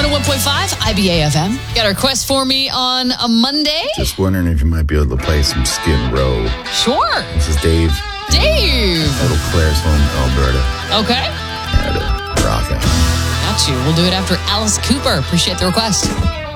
101.5 IBA FM. Got a request for me on a Monday? Just wondering if you might be able to play some Skid Row. Sure. This is Dave. Dave. Little Claire's home, Alberta. Okay. Canada. Rock out. Got you. We'll do it after Alice Cooper. Appreciate the request.